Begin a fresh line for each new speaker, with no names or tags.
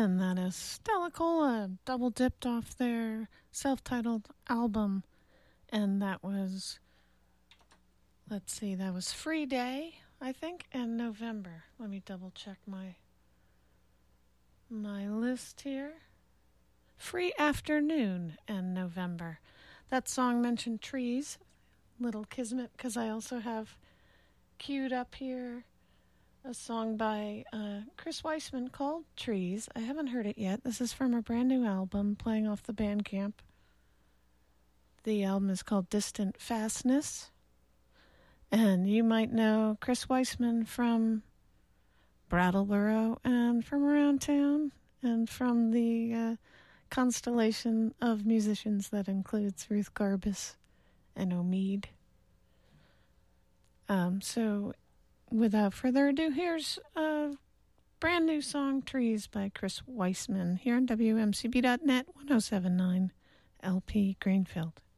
And that is Stella Cola, double dipped off their self-titled album. And that was, let's see, that was Free Day, I think, in November. Let me double check my list here. Free Afternoon in November. That song mentioned trees, little kismet, because I also have queued up here a song by Chris Weissman called Trees. I haven't heard it yet. This is from a brand new album playing off the Bandcamp. The album is called Distant Fastness. And you might know Chris Weissman from Brattleboro and from around town and from the constellation of musicians that includes Ruth Garbus and Omid. So without further ado, here's a brand new song, Trees, by Chris Weissman, here on WMCB.net 107.9 LP Greenfield.